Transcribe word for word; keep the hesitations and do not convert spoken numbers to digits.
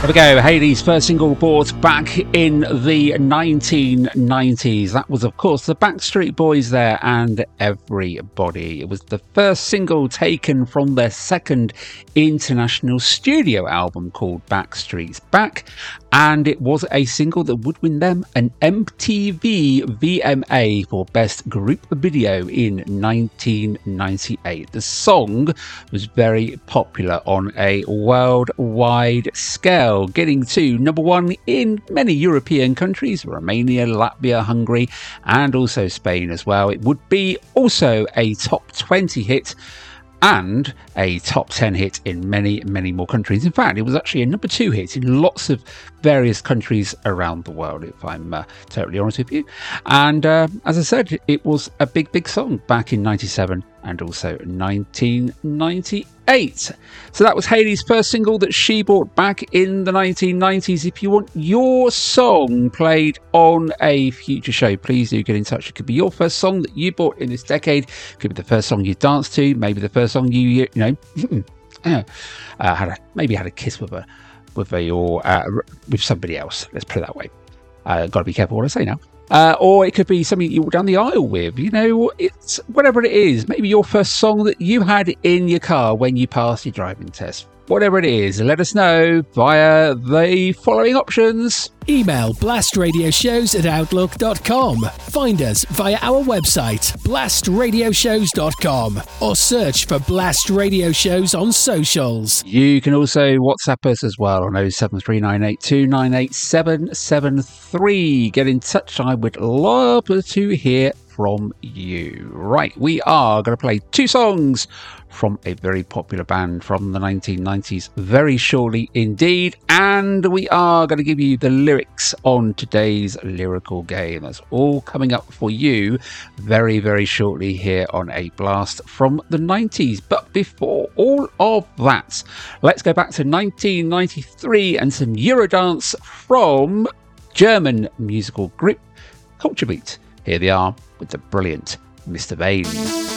There we go, Hayley's first single bought back in the nineteen nineties. That was, of course, the Backstreet Boys there and Everybody. It was the first single taken from their second international studio album called Backstreet's Back, and it was a single that would win them an M T V V M A for Best Group Video in nineteen ninety-eight. The song was very popular on a worldwide scale, getting to number one in many European countries, Romania, Latvia, Hungary, and also Spain as well. It would be also a top twenty hit and a top ten hit in many, many more countries. In fact, it was actually a number two hit in lots of various countries around the world, if I'm uh, totally honest with you. And uh, as I said, it was a big, big song back in ninety-seven and also nineteen ninety-eight. So that was Hayley's first single that she brought back in the nineteen nineties. If you want your song played on a future show, please do get in touch. It could be your first song that you bought in this decade. It could be the first song you danced to, maybe the first song you, you know, uh, had a, maybe had a kiss with a, with a, or uh, with somebody else. Let's put it that way. Uh, got to be careful what I say now. Uh, or it could be something you walk down the aisle with, you know, it's whatever it is. Maybe your first song that you had in your car when you passed your driving test. Whatever it is, let us know via the following options. Email blastradioshows at outlook dot com. Find us via our website, blast radio shows dot com, or search for Blast Radio Shows on socials. You can also WhatsApp us as well on oh seven three nine eight two nine eight seven seven three. Get in touch. I would love to hear from you. Right, we are going to play two songs from a very popular band from the nineteen nineties very shortly indeed, and we are going to give you the lyrics on today's lyrical game. That's all coming up for you very, very shortly here on A Blast from the nineties. But before all of that, let's go back to nineteen ninety-three and some Eurodance from German musical group Culture Beat. Here they are with the brilliant Mister Vain.